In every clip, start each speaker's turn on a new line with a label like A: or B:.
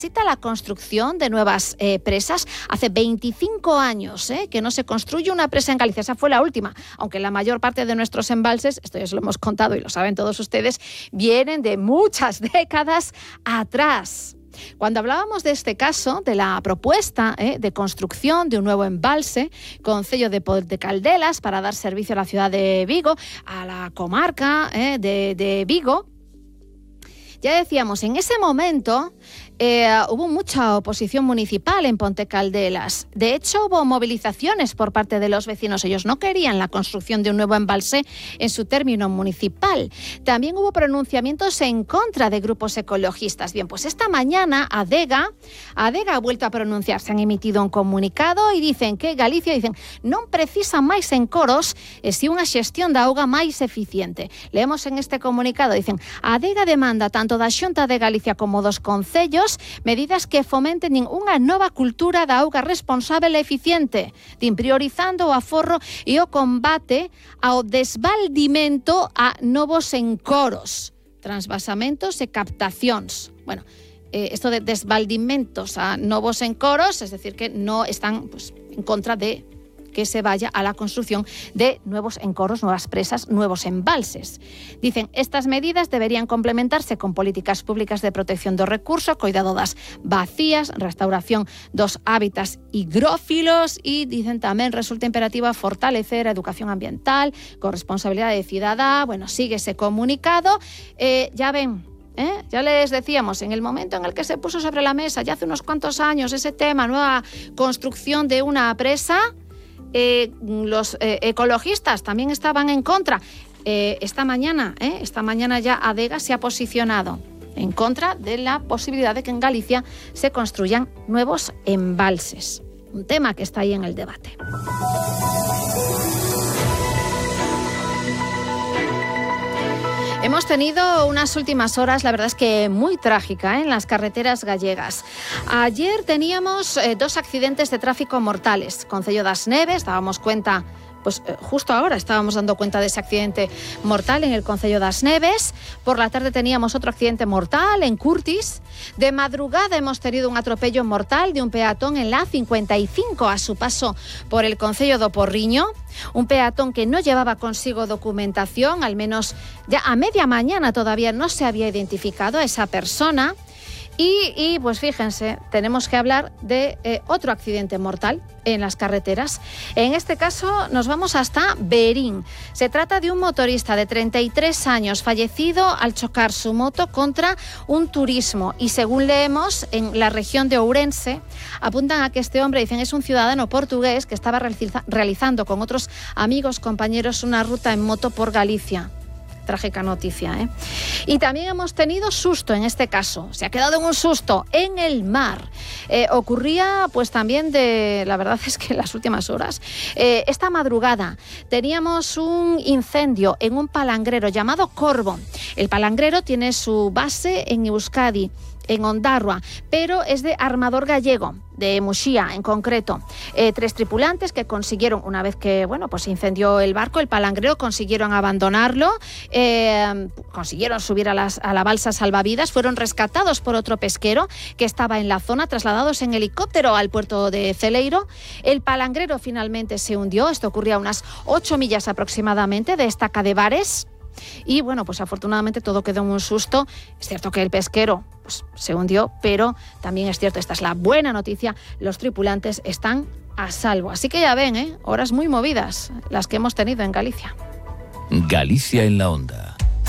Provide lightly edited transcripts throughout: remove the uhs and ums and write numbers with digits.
A: Necesita la construcción de nuevas presas. Hace 25 años que no se construye una presa en Galicia. Esa fue la última, aunque la mayor parte de nuestros embalses, esto ya se lo hemos contado y lo saben todos ustedes, vienen de muchas décadas atrás. Cuando hablábamos de este caso, de la propuesta de construcción de un nuevo embalse, Concello de Caldelas, para dar servicio a la ciudad de Vigo, a la comarca de Vigo, ya decíamos, en ese momento hubo mucha oposición municipal en Ponte Caldelas. De hecho, hubo movilizaciones por parte de los vecinos. Ellos no querían la construcción de un nuevo embalse en su término municipal. También hubo pronunciamientos en contra de grupos ecologistas. Bien, pues esta mañana ADEGA ha vuelto a pronunciarse. Han emitido un comunicado y dicen que Galicia non precisa máis encoros si unha xestión da auga máis eficiente. Leemos en este comunicado, dicen, ADEGA demanda tanto da Xunta de Galicia como dos concellos medidas que fomenten unha nova cultura da auga responsável e eficiente, priorizando o aforro e o combate ao desvaldimento a novos encoros, transvasamentos e captacións. Bueno, esto de desvaldimentos a novos encoros, es decir, que no están en contra de que se vaya a la construcción de nuevos encoros, nuevas presas, nuevos embalses. Dicen, estas medidas deberían complementarse con políticas públicas de protección do recurso, cuidado das vacías, restauración dos hábitats higrófilos e, dicen tamén, resulta imperativa fortalecer a educación ambiental, con responsabilidade cidadá. Bueno, sigue ese comunicado. Ya ven, ya les decíamos, en el momento en el que se puso sobre la mesa, ya hace unos cuantos años, ese tema, nueva construcción de una presa, los ecologistas también estaban en contra. Esta mañana ya ADEGA se ha posicionado en contra de la posibilidad de que en Galicia se construyan nuevos embalses. Un tema que está ahí en el debate. Hemos tenido unas últimas horas, la verdad es que muy trágica, en las carreteras gallegas. Ayer teníamos 2 accidentes de tráfico mortales. Concello das Neves, dábamos cuenta, justo ahora estábamos dando cuenta de ese accidente mortal en el Concello das Neves. Por la tarde teníamos otro accidente mortal en Curtis. De madrugada hemos tenido un atropello mortal de un peatón en la A55 a su paso por el Concello do Porriño. Un peatón que no llevaba consigo documentación, al menos ya a media mañana todavía no se había identificado a esa persona. Y pues fíjense, tenemos que hablar de otro accidente mortal en las carreteras. En este caso nos vamos hasta Verín. Se trata de un motorista de 33 años fallecido al chocar su moto contra un turismo. Y según leemos en la región de Ourense, apuntan a que este hombre, dicen, es un ciudadano portugués que estaba realizando con otros amigos, compañeros, una ruta en moto por Galicia. Trágica noticia, Y también hemos tenido susto en este caso. Se ha quedado en un susto en el mar. Ocurría pues también la verdad es que en las últimas horas, esta madrugada teníamos un incendio en un palangrero llamado Corvo. El palangrero tiene su base en Euskadi, en Ondarroa, pero es de Armador Gallego, de Muxía en concreto. 3 tripulantes que consiguieron, una vez que se incendió el barco, el palangrero, consiguieron abandonarlo, consiguieron subir a la balsa salvavidas, fueron rescatados por otro pesquero que estaba en la zona, trasladados en helicóptero al puerto de Celeiro. El palangrero finalmente se hundió. Esto ocurría a unas 8 millas aproximadamente de Estaca de Bares. Y afortunadamente todo quedó en un susto. Es cierto que el pesquero se hundió, pero también es cierto, esta es la buena noticia, los tripulantes están a salvo. Así que ya ven, horas muy movidas las que hemos tenido en Galicia.
B: Galicia en la onda.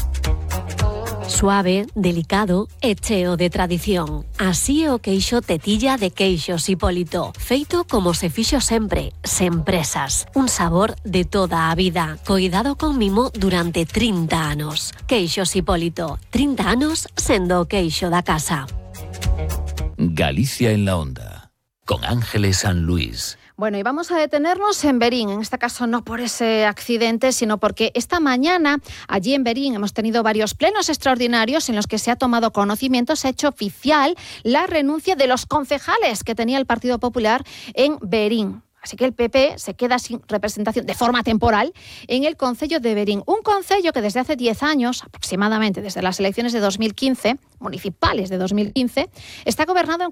C: Suave, delicado e cheo de tradición. Así é o queixo tetilla de Queixos Hipólito. Feito como se fixo sempre, sen presas. Un sabor de toda a vida. Coidado con mimo durante 30 anos. Queixos Hipólito. 30 anos sendo o queixo da casa.
B: Galicia en la onda. Con Ángeles San Luis.
A: Bueno, y vamos a detenernos en Verín, en este caso no por ese accidente, sino porque esta mañana allí en Verín hemos tenido varios plenos extraordinarios en los que se ha tomado conocimiento, se ha hecho oficial la renuncia de los concejales que tenía el Partido Popular en Verín. Así que el PP se queda sin representación de forma temporal en el Concello de Verín. Un concello que desde hace 10 años, aproximadamente desde las elecciones de 2015, municipales de 2015, está gobernado en